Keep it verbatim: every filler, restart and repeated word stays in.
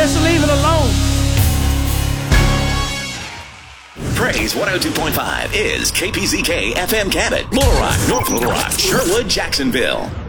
Just leave it alone. Praise one oh two point five is K P Z K F M Cabot, Little Rock, North Little Rock, Sherwood, Jacksonville.